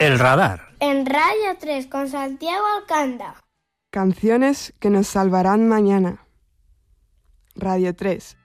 El radar. En Radio 3 con Santiago Alcanda. Canciones que nos salvarán mañana. Radio 3.